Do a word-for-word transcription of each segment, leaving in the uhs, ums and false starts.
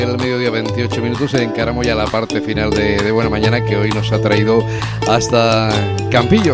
El mediodía veintiocho minutos, encaramos ya la parte final de, de Buena Mañana, que hoy nos ha traído hasta Campillo.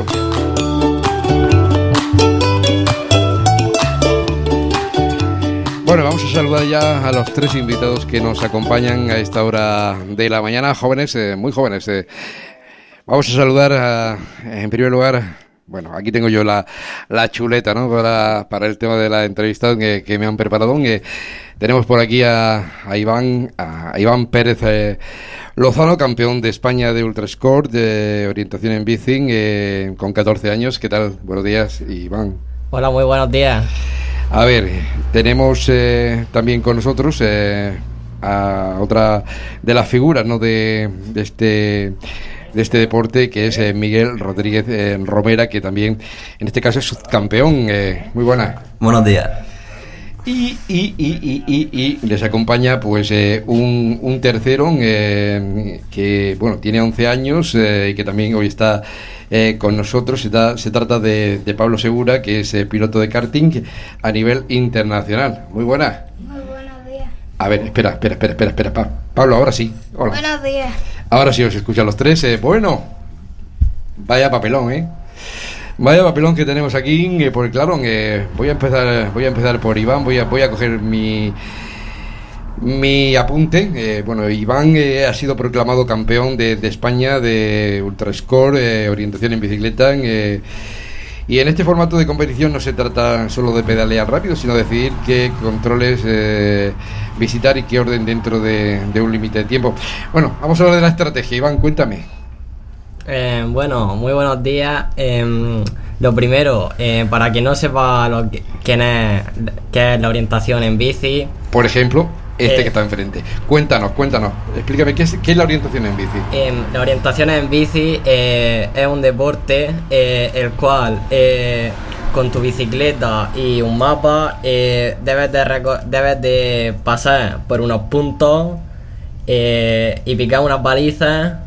Bueno, vamos a saludar ya a los tres invitados que nos acompañan a esta hora de la mañana, jóvenes, eh, muy jóvenes. Eh. Vamos a saludar a, en primer lugar. Bueno, aquí tengo yo la, la chuleta, ¿no? Para, para el tema de la entrevista que, que me han preparado. Que tenemos por aquí a, a Iván, a Iván Pérez eh, Lozano, campeón de España de Ultrasport, de orientación en bici, eh, con catorce años. ¿Qué tal? Buenos días, Iván. Hola, muy buenos días. A ver, tenemos eh, también con nosotros eh, a otra de las figuras, ¿no? De, de este... de este deporte, que es eh, Miguel Rodríguez eh, Romera, que también en este caso es subcampeón. Eh, muy buena. Buenos días. Y, y, y, y, y, y les acompaña pues eh, un, un tercero eh, que bueno tiene once años eh, y que también hoy está eh, con nosotros. Se, da, se trata de, de Pablo Segura, que es eh, piloto de karting a nivel internacional. Muy buena. Muy buenos días. A ver, espera, espera, espera, espera, espera. Pa- Pablo, ahora sí. Hola. Buenos días. Ahora sí os escuchan los tres. Eh, bueno, vaya papelón, ¿eh? Vaya papelón que tenemos aquí. Eh, porque claro, eh, voy a empezar, voy a empezar por Iván. Voy a, voy a coger mi mi apunte. Eh, bueno, Iván eh, ha sido proclamado campeón de, de España de Ultrasport, eh, orientación en bicicleta. Eh, y en este formato de competición no se trata solo de pedalear rápido, sino decidir qué controles eh, visitar y qué orden dentro de, de un límite de tiempo. Bueno, vamos a hablar de la estrategia. Iván, cuéntame. Eh, bueno, muy buenos días. Eh, lo primero, eh, para quien no sepa lo que, quién es, qué es la orientación en bici. Por ejemplo, este Eh, que está enfrente. Cuéntanos, cuéntanos. Explícame, ¿qué es, qué es la orientación en bici? Eh, la orientación en bici eh, es un deporte eh, el cual eh, con tu bicicleta y un mapa eh, debes, de reco- debes de pasar por unos puntos eh, y picar unas balizas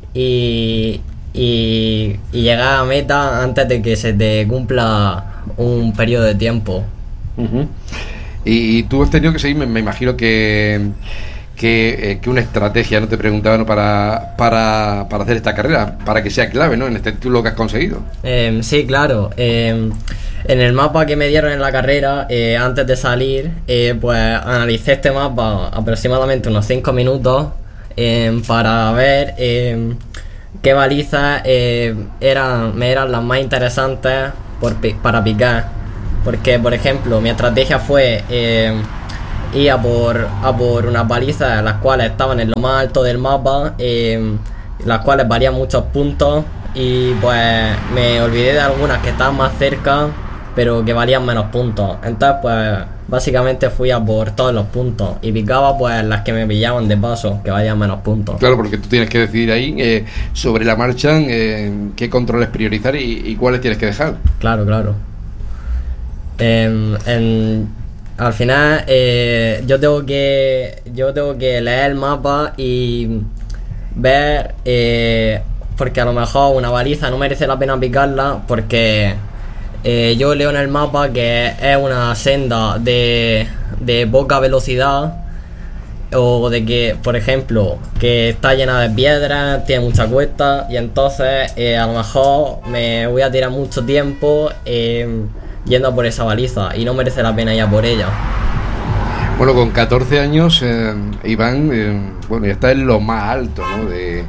y, y, y llegar a meta antes de que se te cumpla un periodo de tiempo. Uh-huh. Y, y tú has tenido que seguir, me, me imagino que que, eh, que una estrategia, no te preguntaban, ¿no? para, para, para hacer esta carrera, para que sea clave, ¿no? En este título que has conseguido. Eh, sí, claro. Eh, en el mapa que me dieron en la carrera, eh, antes de salir, eh, pues analicé este mapa aproximadamente unos cinco minutos eh, para ver eh, qué balizas eh, eran, me eran las más interesantes por, pi- para picar. Porque, por ejemplo, mi estrategia fue eh, ir a por, a por unas balizas las cuales estaban en lo más alto del mapa, eh, las cuales varían muchos puntos, y pues me olvidé de algunas que estaban más cerca pero que valían menos puntos. Entonces pues básicamente fui a por todos los puntos y picaba pues las que me pillaban de paso, que valían menos puntos. Claro, porque tú tienes que decidir ahí eh, sobre la marcha eh, qué controles priorizar y, y cuáles tienes que dejar. Claro, claro. En, en, al final eh, yo tengo que yo tengo que leer el mapa y ver eh, porque a lo mejor una baliza no merece la pena picarla, porque eh, yo leo en el mapa que es una senda de, de poca velocidad, o de que, por ejemplo, que está llena de piedras, tiene mucha cuesta, y entonces eh, a lo mejor me voy a tirar mucho tiempo eh, yendo a por esa baliza y no merece la pena ir a por ella. Bueno, con catorce años, eh, Iván, eh, bueno, ya está en lo más alto, ¿no? De,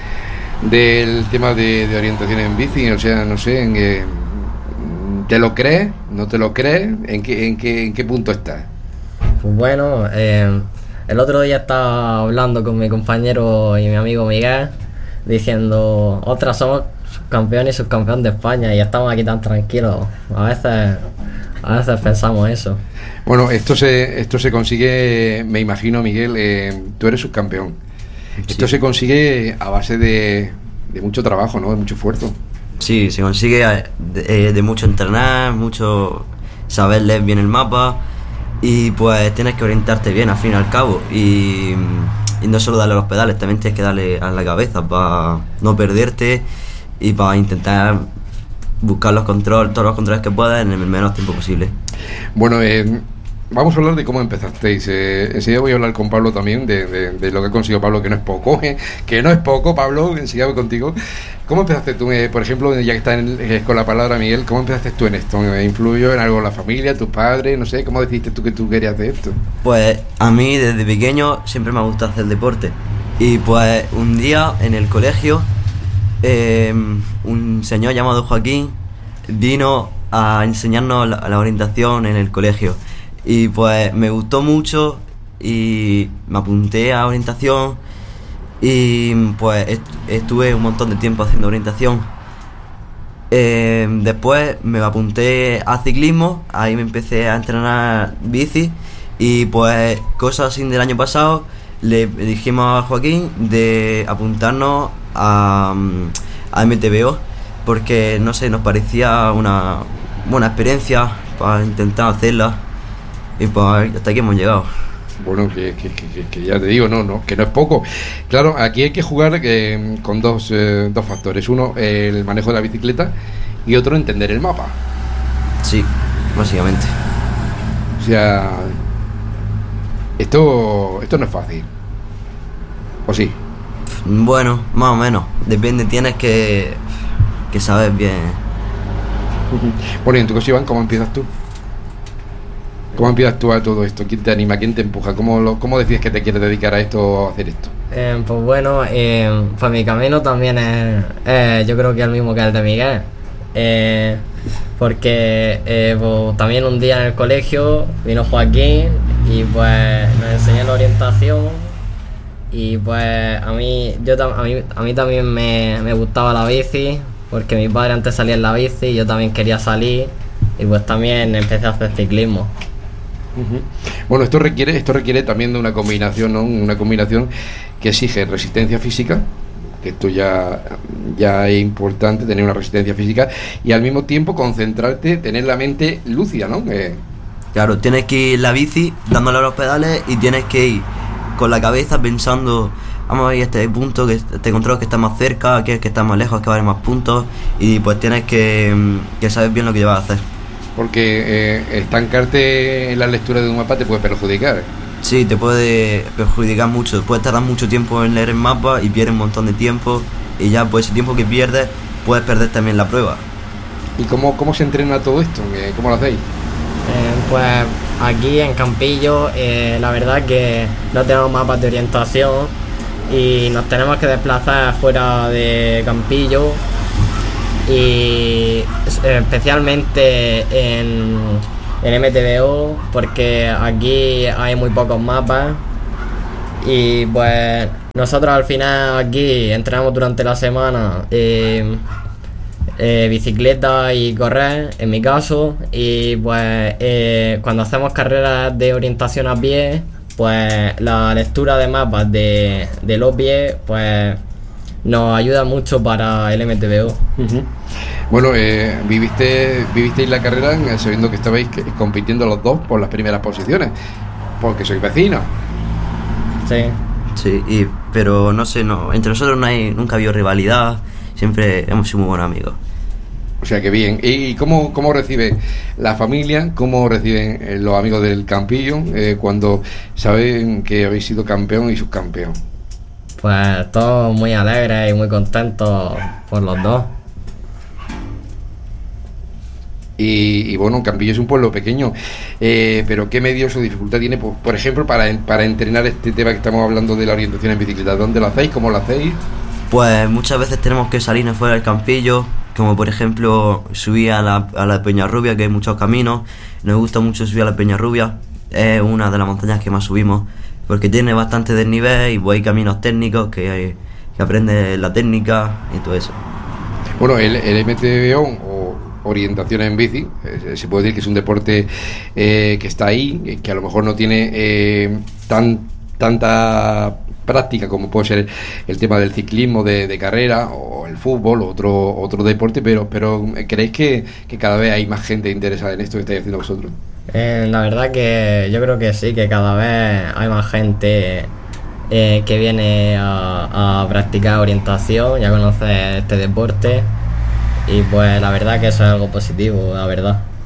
del tema de, de orientación en bici, o sea, no sé, en, eh, ¿te lo crees? ¿No te lo crees? ¿En qué, en qué, en qué punto estás? Pues bueno, eh, el otro día estaba hablando con mi compañero y mi amigo Miguel, diciendo, ostras, somos campeón y subcampeón de España y estamos aquí tan tranquilos. A veces, a veces pensamos eso. Bueno, esto se, esto se consigue, me imagino, Miguel, eh, tú eres subcampeón. Esto Sí. se consigue a base de, de mucho trabajo, ¿no? De mucho esfuerzo. Sí, se consigue de, de mucho entrenar, mucho saber leer bien el mapa, y pues tienes que orientarte bien al fin y al cabo, y, y no solo darle a los pedales, también tienes que darle a la cabeza para no perderte y para intentar buscar los controles, todos los controles que puedas en el menos tiempo posible. Bueno, eh, vamos a hablar de cómo empezasteis. Eh, enseguida voy a hablar con Pablo también de, de, de lo que ha conseguido Pablo, que no es poco, eh, que no es poco, Pablo, enseguida voy contigo. ¿Cómo empezaste tú, eh, por ejemplo, ya que estás en, eh, con la palabra, Miguel, cómo empezaste tú en esto? ¿Eh, ¿Influyó en algo la familia, tus padres? No sé, ¿cómo decidiste tú que tú querías hacer esto? Pues a mí desde pequeño siempre me ha gustado hacer deporte. Y pues un día en el colegio, eh, un señor llamado Joaquín vino a enseñarnos la, la orientación en el colegio. Y pues me gustó mucho y me apunté a orientación y pues est- estuve un montón de tiempo haciendo orientación. Eh, después me apunté a ciclismo, ahí me empecé a entrenar bici y pues cosas así del año pasado le dijimos a Joaquín de apuntarnos a, a M T B O porque no sé, nos parecía una buena experiencia para intentar hacerla y pues hasta aquí hemos llegado. Bueno, que, que, que, que ya te digo, no, no, que no es poco. Claro, aquí hay que jugar eh, con dos, eh, dos factores. Uno, eh, el manejo de la bicicleta y otro, entender el mapa. Sí, básicamente. O sea, esto, esto no es fácil. ¿O sí? Bueno, más o menos. Depende, tienes que, que saber bien. Bueno, y en tu caso, Iván, ¿cómo empiezas tú? ¿Cómo empiezas tú a todo esto? ¿Quién te anima? ¿Quién te empuja? ¿Cómo, lo, cómo decides que te quieres dedicar a esto o a hacer esto? Eh, pues bueno, eh, pues mi camino también es, eh, yo creo que es el mismo que el de Miguel. Eh, porque eh, pues, también un día en el colegio vino Joaquín y pues nos enseñó la orientación y pues a mí, yo, tam- a mí, a mí también me, me gustaba la bici porque mi padre antes salía en la bici y yo también quería salir y pues también empecé a hacer ciclismo. Uh-huh. Bueno, esto requiere, esto requiere también de una combinación, ¿no? Una combinación que exige resistencia física, que esto ya, ya es importante, tener una resistencia física, y al mismo tiempo concentrarte, tener la mente lúcida, ¿no? Eh, Claro, tienes que ir en la bici dándole a los pedales y tienes que ir con la cabeza pensando, vamos a ir a este punto, que este control que está más cerca, aquí es que está más lejos, que va a haber más puntos, y pues tienes que, que saber bien lo que vas a hacer. porque eh, estancarte en la lectura de un mapa te puede perjudicar. Sí, te puede perjudicar mucho, puedes tardar mucho tiempo en leer el mapa y pierdes un montón de tiempo, y ya pues ese tiempo que pierdes, puedes perder también la prueba. ¿Y cómo, cómo se entrena todo esto? ¿Cómo lo hacéis? Eh, pues aquí en Campillo, eh, la verdad que no tenemos mapas de orientación y nos tenemos que desplazar fuera de Campillo y eh, especialmente en, en M T B O porque aquí hay muy pocos mapas y pues nosotros al final aquí entrenamos durante la semana eh, Eh, bicicleta y correr, en mi caso, y pues eh, cuando hacemos carreras de orientación a pie, pues la lectura de mapas de, de los pies, pues nos ayuda mucho para el M T B O. Uh-huh. Bueno, eh, viviste, vivisteis la carrera sabiendo que estabais compitiendo los dos por las primeras posiciones, porque sois vecinos. Sí. Sí, y, pero no sé, no, entre nosotros no hay, nunca ha habido rivalidad, siempre hemos sido muy buenos amigos. O sea que bien. ¿Y cómo, cómo recibe la familia, cómo reciben eh, los amigos del Campillo eh, cuando saben que habéis sido campeón y subcampeón? Pues todos muy alegres y muy contentos por los dos. Y, y bueno, Campillo es un pueblo pequeño, eh, pero ¿qué medios o dificultad tiene, por, por ejemplo, para, para entrenar este tema que estamos hablando de la orientación en bicicleta? ¿Dónde lo hacéis? ¿Cómo lo hacéis? Pues muchas veces tenemos que salirnos fuera del Campillo, como por ejemplo subir a la, a la Peñarrubia, que hay muchos caminos. Nos gusta mucho subir a la Peñarrubia, es una de las montañas que más subimos, porque tiene bastante desnivel y pues hay caminos técnicos que, hay, que aprendes la técnica y todo eso. Bueno, el, el M T B O o orientación en bici, eh, se puede decir que es un deporte eh, que está ahí, que a lo mejor no tiene eh, tan tanta práctica como puede ser el tema del ciclismo de, de carrera o el fútbol o otro otro deporte, pero pero ¿creéis que, que cada vez hay más gente interesada en esto que estáis haciendo vosotros? Eh, la verdad que yo creo que sí, que cada vez hay más gente eh, que viene a, a practicar orientación y a conocer este deporte y pues la verdad que eso es algo positivo, la verdad.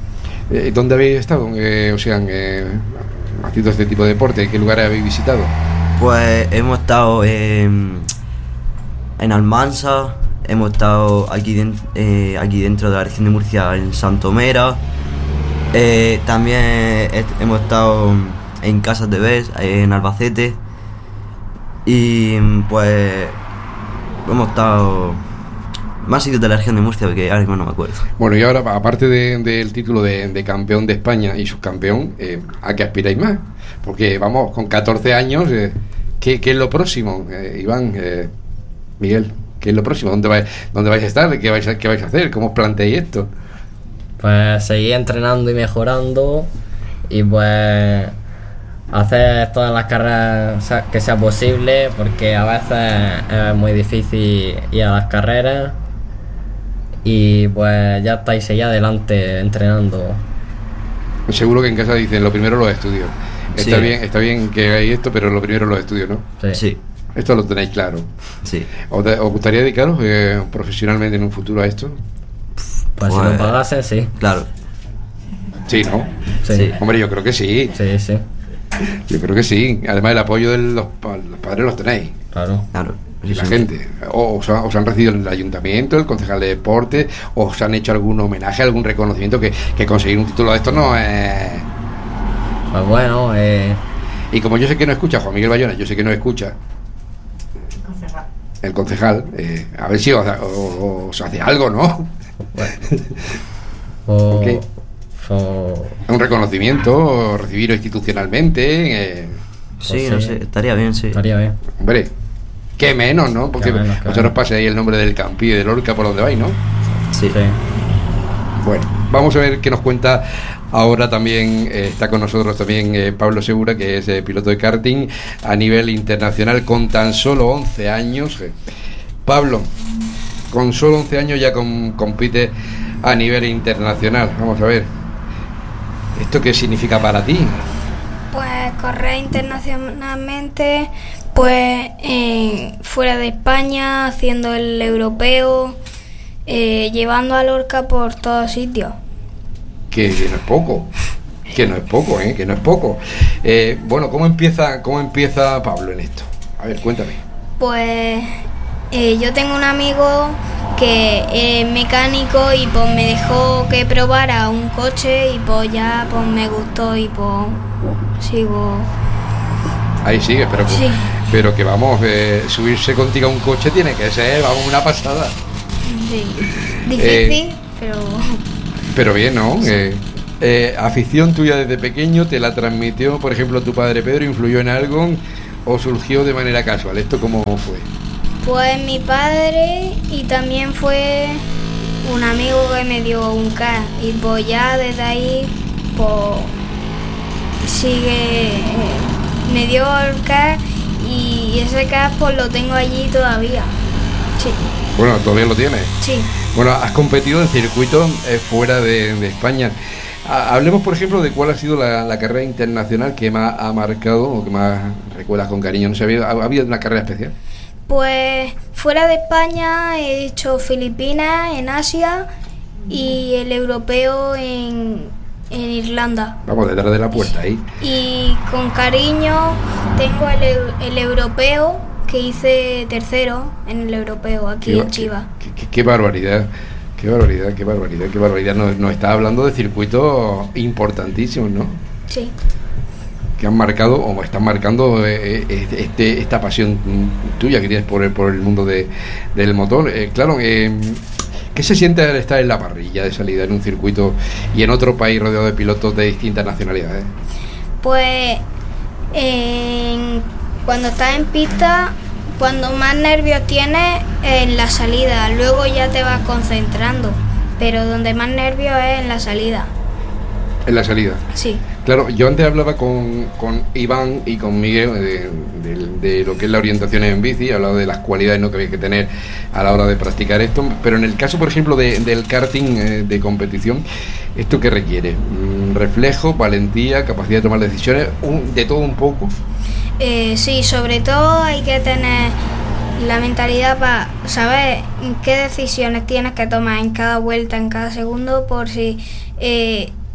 Eh, ¿Dónde habéis estado? Eh, o sea, eh, haciendo este tipo de deporte, ¿qué lugares habéis visitado? Pues hemos estado en, en Almansa, hemos estado aquí, den- eh, aquí dentro de la región de Murcia, en Santomera. Eh, también he- hemos estado en Casas de Bes, en Albacete. Y pues hemos estado más sitios de la región de Murcia, porque ahora mismo no me acuerdo. Bueno, y ahora, aparte de- del título de, de campeón de España y subcampeón, eh, ¿a qué aspiráis más? Porque vamos, con catorce años, eh, ¿qué, qué es lo próximo? Eh, Iván, eh, Miguel, ¿qué es lo próximo? ¿Dónde vais, dónde vais a estar? ¿Qué vais a, qué vais a hacer? ¿Cómo os planteáis esto? Pues seguir entrenando y mejorando y pues hacer todas las carreras sa- que sea posible, porque a veces es muy difícil ir a las carreras y pues ya estáis ahí adelante entrenando. Seguro que en casa dicen lo primero los estudios. Está Sí. bien, está bien que hagáis esto, pero lo primero los estudios, ¿no? Sí. Sí, Esto lo tenéis claro. sí. ¿Os, de- os gustaría dedicaros eh, profesionalmente en un futuro a esto? Pues si Pues- lo pagasen, sí. Claro. Sí, ¿no? Sí. Sí. Hombre, yo creo que sí. Sí, sí, Yo creo que sí. Además, el apoyo de los, pa- los padres los tenéis. claro. Claro. Y la Sí. gente. O, os, ha- os han recibido en el ayuntamiento, el concejal de deporte, o os han hecho algún homenaje, algún reconocimiento, que, que conseguir un título de esto no es. Pues bueno, eh, Y como yo sé que no escucha Juan Miguel Bayona, yo sé que no escucha el concejal, eh, a ver si os, o- os hace algo, ¿no? o, Ok. o- Un reconocimiento, o recibirlo institucionalmente. eh, Sí, Pues no sí. sé, estaría bien, sí. estaría bien. hombre, qué menos, ¿no? Porque Qué menos, qué vosotros menos. paséis el nombre del Campi y del Lorca por donde vais, ¿no? Sí. Sí. Bueno, vamos a ver qué nos cuenta ahora también. Eh, está con nosotros también eh, Pablo Segura, que es eh, piloto de karting a nivel internacional con tan solo once años. Eh, Pablo, con solo once años ya com- compite a nivel internacional. Vamos a ver, ¿esto qué significa para ti? Pues correr internacionalmente, pues eh, fuera de España, haciendo el europeo, eh, llevando a Lorca por todos sitios. Que, que no es poco, que no es poco, ¿eh? Que no es poco. Eh, bueno, ¿cómo empieza, cómo empieza Pablo en esto? A ver, cuéntame. Pues eh, yo tengo un amigo que es mecánico y pues me dejó que probara un coche y pues ya pues me gustó y pues sigo. Ahí sigue, pero, Sí. pero que vamos, eh, subirse contigo a un coche tiene que ser, vamos, una pasada. Sí. Difícil, pero Pero bien, ¿no? Eh, eh, afición tuya desde pequeño, ¿te la transmitió, por ejemplo, tu padre Pedro, influyó en algo o surgió de manera casual? ¿Esto cómo fue? pues mi padre y también fue un amigo que me dio un K y pues ya desde ahí pues sigue, me dio el K y ese K pues lo tengo allí todavía. Sí, Bueno, todavía lo tienes. sí. Bueno, has competido en circuitos eh, fuera de, de España. Ha- Hablemos, por ejemplo, de cuál ha sido la, la carrera internacional que más ha marcado o que más recuerdas con cariño. No sé, ¿ha habido, ha habido una carrera especial? Pues fuera de España he hecho Filipinas en Asia y el europeo en, en Irlanda. Vamos, detrás de la puerta ahí. Y con cariño tengo el, eu- el europeo que hice tercero en el europeo aquí Qué, en Chiva. qué- qué- qué barbaridad. Qué barbaridad, qué barbaridad, qué barbaridad. Nos, nos está hablando de circuitos importantísimos, ¿no? Sí. Que han marcado o están marcando eh, eh, este, esta pasión tuya que tienes por el, por el mundo de, del motor. Eh, claro, eh, ¿qué se siente al estar en la parrilla de salida en un circuito y en otro país rodeado de pilotos de distintas nacionalidades? Pues en- cuando estás en pista, cuando más nervios tienes en la salida, luego ya te vas concentrando, pero donde más nervios es en la salida. En la salida. Sí. Claro, yo antes hablaba con, con Iván y con Miguel de, de- de lo que es la orientación en bici, hablaba de las cualidades, ¿no?, que había que tener a la hora de practicar esto, pero en el caso, por ejemplo, de- del karting eh, de competición, ¿esto qué requiere? Mm, reflejo, valentía, capacidad de tomar decisiones, un- de todo un poco. Eh, sí, sobre todo hay que tener la mentalidad para saber qué decisiones tienes que tomar en cada vuelta, en cada segundo, por si eh,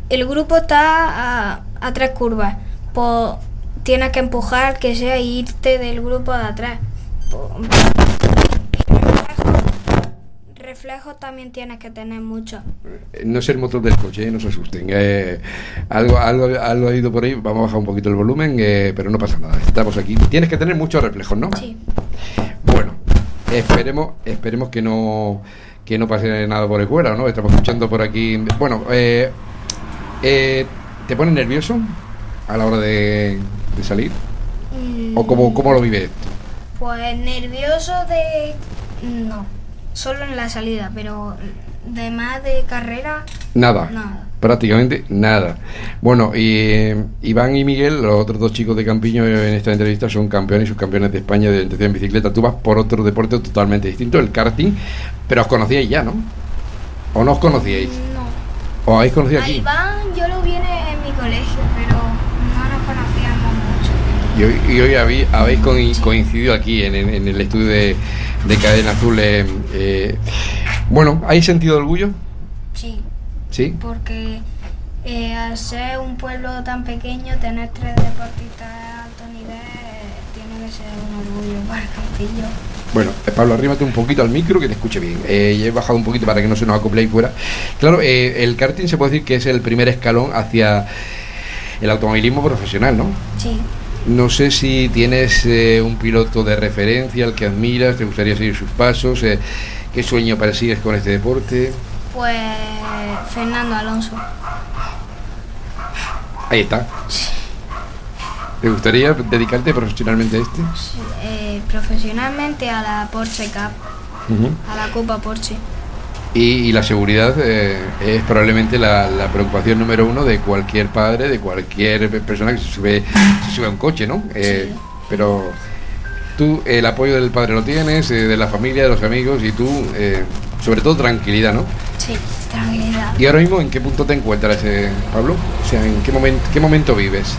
el grupo está a, a tres curvas. Pues tienes que empujar que sea e irte del grupo de atrás. Pues, reflejo, reflejo también tienes que tener mucho. No es el motor del coche, eh, no se asusten. Eh, algo, algo, algo ha ido por ahí, vamos a bajar un poquito el volumen, eh, pero no pasa nada. Estamos aquí. Tienes que tener muchos reflejos, ¿no? Sí. Bueno, esperemos, esperemos que no que no pase nada por escuela, ¿no? Estamos escuchando por aquí. Bueno, eh, eh, ¿te pones nervioso a la hora de, de salir? Mm, ¿O cómo, cómo lo vives? Pues nervioso de... No, solo en la salida, pero de más de carrera... Nada. Nada. Prácticamente nada. Bueno, y eh, Iván y Miguel, los otros dos chicos de Campiño en esta entrevista, son campeones y subcampeones de España de orientación en bicicleta. Tú vas por otro deporte totalmente distinto, el karting, pero os conocíais ya, ¿no? ¿O no os conocíais? No. ¿Os habéis conocido A aquí? Iván yo lo vi en mi colegio, pero no nos conocíamos mucho. Y hoy, y hoy habéis, habéis coi- coincidido aquí en, en- en el estudio de, de Cadena Azul. eh, eh, bueno, ¿habéis sentido orgullo? Sí, ¿Sí? porque eh, al ser un pueblo tan pequeño, tener tres deportistas de alto nivel eh, tiene que ser un orgullo para Castillo. Bueno, eh, Pablo, arrímate un poquito al micro que te escuche bien. Eh, ya he bajado un poquito para que no se nos acople ahí fuera. Claro, eh, el karting se puede decir que es el primer escalón hacia el automovilismo profesional, ¿no? Sí, No sé si tienes eh, un piloto de referencia al que admiras, te gustaría seguir sus pasos, eh, qué sueño persigues con este deporte. pues Fernando Alonso. Ahí está. ¿Te gustaría dedicarte profesionalmente a este? Sí, eh, profesionalmente a la Porsche Cup, a la Copa Porsche. Y, y la seguridad eh, es probablemente la, la preocupación número uno de cualquier padre, de cualquier persona que se sube, se sube a un coche, ¿no? Eh, Sí. Pero tú el apoyo del padre lo tienes, eh, de la familia, de los amigos, y tú, eh, sobre todo, tranquilidad, ¿no? Sí, tranquilidad. ¿Y ahora mismo en qué punto te encuentras, eh, Pablo? O sea, ¿en qué momento, qué momento vives?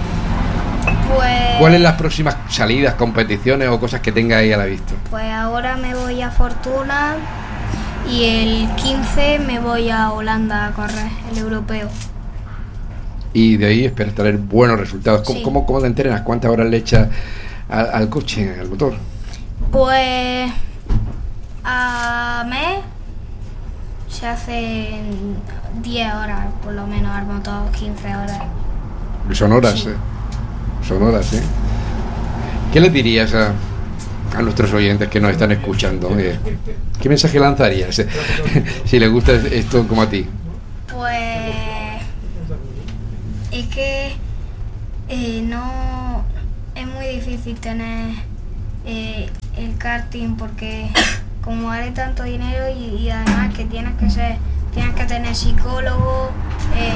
Pues, ¿Cuáles las próximas salidas, competiciones o cosas que tengas ahí a la vista? pues ahora me voy a Fortuna y el quince me voy a Holanda a correr, el europeo. Y de ahí esperas tener buenos resultados. ¿Cómo, Sí. cómo, cómo te entrenas? ¿Cuántas horas le echas al, al coche, al motor? Pues a mes se hacen diez horas, por lo menos al motor, quince horas. Son horas, Sí. eh. Son horas, ¿eh? ¿Qué les dirías a, a nuestros oyentes que nos están escuchando? Eh, ¿Qué mensaje lanzarías eh, si les gusta esto como a ti? Pues es que eh, no es muy difícil tener eh, el karting porque como vale tanto dinero y, y además que tienes que ser tienes que tener psicólogo, eh,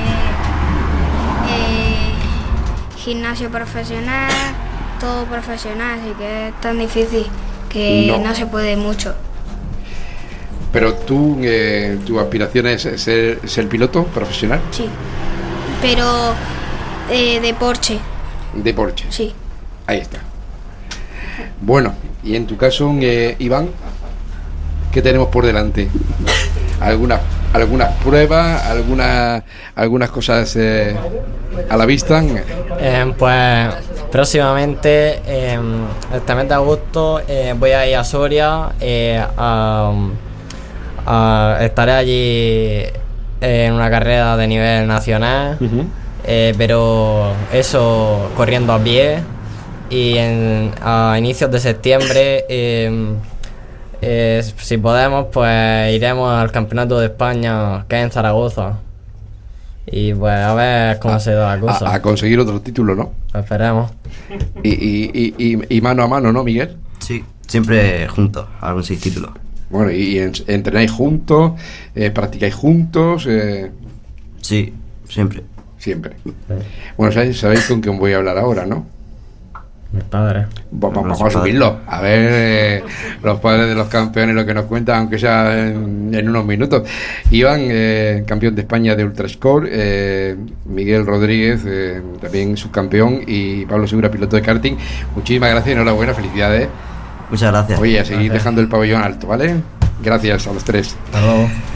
eh, gimnasio profesional, todo profesional, así que es tan difícil que No. no, se puede mucho. Pero tú, eh, tu aspiración es ser, ser piloto profesional Sí, pero eh, de Porsche, de Porsche. sí. Ahí está. Bueno, y en tu caso, eh, Iván, ¿qué tenemos por delante? ¿Algunas, algunas pruebas, algunas, algunas cosas eh, a la vista? Eh, pues próximamente, eh, este mes de agosto, eh, voy a ir a Soria. eh, a, a- estaré allí en una carrera de nivel nacional, eh, pero eso corriendo a pie. Y en, a inicios de septiembre, eh, eh, si podemos, pues iremos al Campeonato de España, que es en Zaragoza. Y pues a ver cómo se da la cosa. A, a conseguir otro título, ¿no? Esperemos. Y, y, y, y- y mano a mano, ¿no, Miguel? Sí, siempre juntos a conseguir títulos. Bueno, y, y en- entrenáis juntos, eh, practicáis juntos, eh, Sí, siempre. siempre. Bueno, ¿sabéis, sabéis con quién voy a hablar ahora, ¿no? Mis padres. Va- va- Los Vamos a padres. subirlo, a ver eh, los padres de los campeones lo que nos cuentan, aunque sea en, en unos minutos. Iván, eh, campeón de España de Ultrascore, eh, Miguel Rodríguez, eh, también subcampeón, y Pablo Segura, piloto de karting. Muchísimas gracias, enhorabuena, felicidades. Muchas gracias. Oye, a seguir Gracias. dejando el pabellón alto, ¿vale? Gracias a los tres. Hasta luego.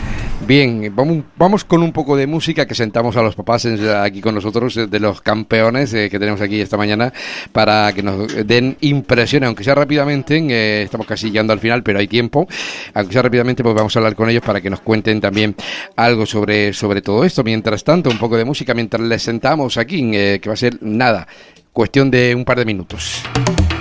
Bien, vamos, vamos con un poco de música que sentamos a los papás en, aquí con nosotros, de los campeones eh, que tenemos aquí esta mañana, para que nos den impresiones, aunque sea rápidamente, eh, estamos casi llegando al final, pero hay tiempo, aunque sea rápidamente, pues vamos a hablar con ellos para que nos cuenten también algo sobre, sobre todo esto. Mientras tanto, un poco de música mientras les sentamos aquí, eh, que va a ser nada, cuestión de un par de minutos.